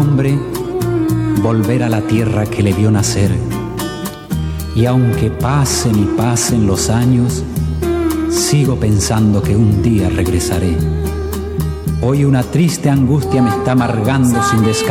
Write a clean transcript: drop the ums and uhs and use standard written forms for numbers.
hombre volver a la tierra que le vio nacer. Y aunque pasen y pasen los años, sigo pensando que un día regresaré. Hoy una triste angustia me está amargando sin descanso.